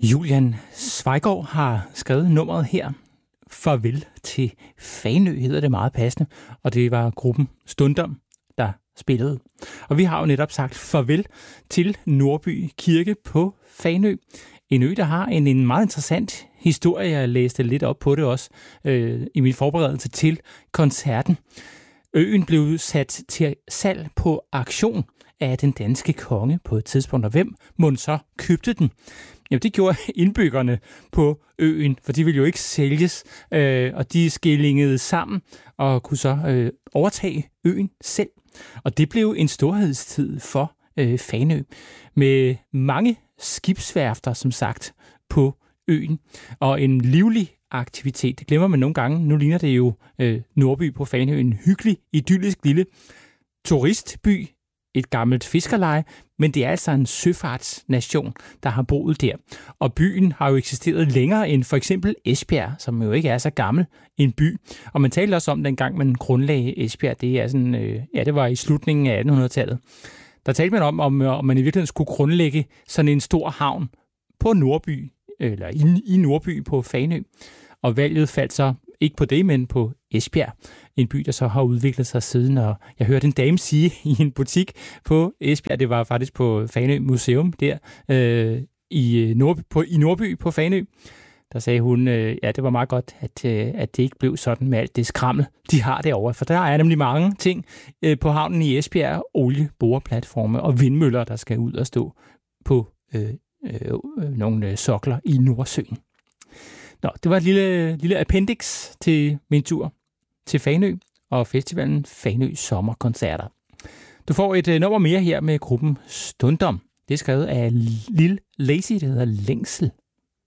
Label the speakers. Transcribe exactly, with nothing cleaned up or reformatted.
Speaker 1: Julian Zweigård har skrevet nummeret her. Farvel til Fanø hedder det meget passende, og det var gruppen Stundom, der spillede. Og vi har jo netop sagt farvel til Nordby Kirke på Fanø. En ø, der har en, en meget interessant historie. Jeg læste lidt op på det også øh, i min forberedelse til koncerten. Øen blev sat til salg på auktion af den danske konge på et tidspunkt, og hvem mon så købte den? Jamen, det gjorde indbyggerne på øen, for de ville jo ikke sælges, øh, og de skillingede sammen og kunne så øh, overtage øen selv. Og det blev en storhedstid for øh, Fanø, med mange skibsværfter, som sagt, på øen, og en livlig aktivitet. Det glemmer man nogle gange. Nu ligner det jo øh, Nordby på Fanø, en hyggelig, idyllisk lille turistby, et gammelt fiskerleje, men det er altså en søfartsnation, der har boet der. Og byen har jo eksisteret længere end for eksempel Esbjerg, som jo ikke er så gammel en by. Og man talte også om, dengang man grundlagde Esbjerg, det er sådan, øh, ja, det var i slutningen af attenhundredetallet. Der talte man om, om, om man i virkeligheden skulle grundlægge sådan en stor havn på Nordby, eller i, i Nordby på Fanø. Og valget faldt så ikke på det, men på Esbjerg. En by, der så har udviklet sig siden. Og jeg hørte en dame sige i en butik på Esbjerg, det var faktisk på Fanø Museum der, øh, i, Nordby, på, i Nordby på Fanø. Der sagde hun, øh, ja, det var meget godt, at, øh, at det ikke blev sådan med alt det skrammel, de har derovre. For der er nemlig mange ting øh, på havnen i Esbjerg, olieboreplatforme og vindmøller, der skal ud og stå på øh, øh, nogle sokler i Nordsøen. Nå, det var et lille, lille appendix til min tur til Fanø og festivalen Fanø Sommerkoncerter. Du får et uh, nummer mere her med gruppen Stundom. Det er skrevet af Lil Lazy, det hedder Længsel.